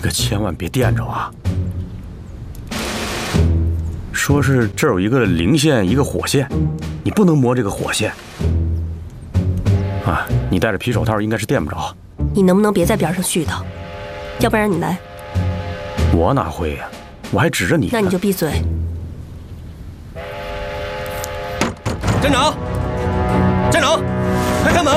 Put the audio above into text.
可千万别惦着啊！说是这儿有一个灵线，一个火线，你不能摸这个火线。啊，你戴着皮手套应该是掂不着。 你能不能别在边上絮叨？要不然你来。 我哪会呀？我还指着你。 那你就闭嘴。 站长，站长，快开门！